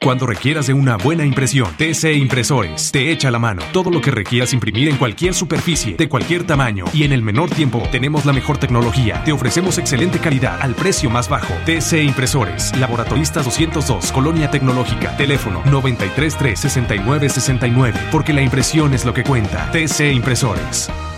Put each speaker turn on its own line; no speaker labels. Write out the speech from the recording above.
Cuando requieras de una buena impresión, TC Impresores te echa la mano. Todo lo que requieras imprimir en cualquier superficie, de cualquier tamaño y en el menor tiempo. Tenemos la mejor tecnología. Te ofrecemos excelente calidad al precio más bajo. TC Impresores, Laboratoristas 202, Colonia Tecnológica. Teléfono 933 6969. Porque la impresión es lo que cuenta. TC Impresores.